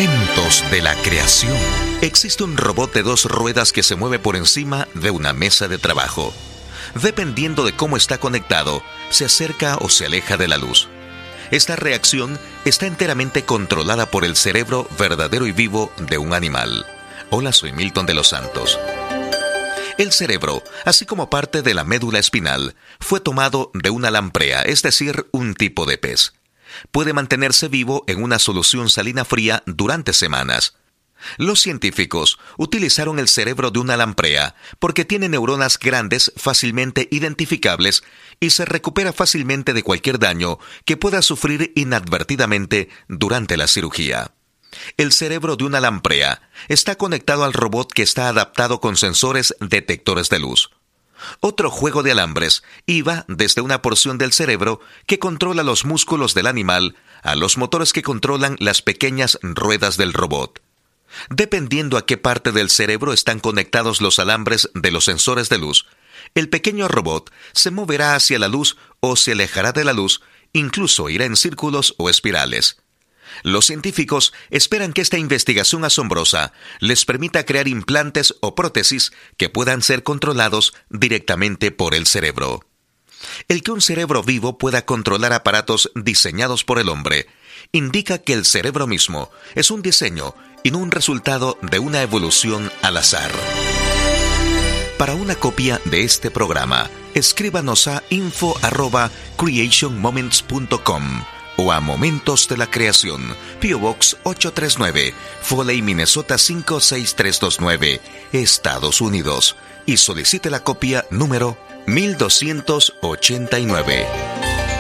Momentos de la creación. Existe un robot de 2 ruedas que se mueve por encima de una mesa de trabajo. Dependiendo de cómo está conectado, se acerca o se aleja de la luz. Esta reacción está enteramente controlada por el cerebro verdadero y vivo de un animal. Hola, soy Milton de los Santos. El cerebro, así como parte de la médula espinal, fue tomado de una lamprea, es decir, un tipo de pez. Puede mantenerse vivo en una solución salina fría durante semanas. Los científicos utilizaron el cerebro de una lamprea porque tiene neuronas grandes fácilmente identificables y se recupera fácilmente de cualquier daño que pueda sufrir inadvertidamente durante la cirugía. El cerebro de una lamprea está conectado al robot que está adaptado con sensores detectores de luz. Otro juego de alambres iba desde una porción del cerebro que controla los músculos del animal a los motores que controlan las pequeñas ruedas del robot. Dependiendo a qué parte del cerebro están conectados los alambres de los sensores de luz, el pequeño robot se moverá hacia la luz o se alejará de la luz, incluso irá en círculos o espirales. Los científicos esperan que esta investigación asombrosa les permita crear implantes o prótesis que puedan ser controlados directamente por el cerebro. El que un cerebro vivo pueda controlar aparatos diseñados por el hombre indica que el cerebro mismo es un diseño y no un resultado de una evolución al azar. Para una copia de este programa, escríbanos a info@creationmoments.com o a Momentos de la Creación, P.O. Box 839, Foley, Minnesota 56329, Estados Unidos, y solicite la copia número 1289.